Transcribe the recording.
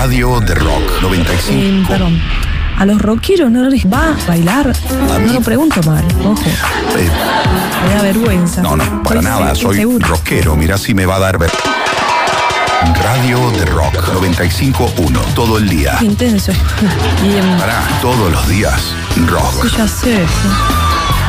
Radio de Rock 95. Perdón. A los rockeros no les va a bailar. No lo pregunto mal, ojo. Me da vergüenza. No, para nada. Soy seguro. rockero. Mirá si me va a dar Radio de Rock 95.1. Todo el día. Intenso. Pará, todos los días. Rock. Sí, ya sé.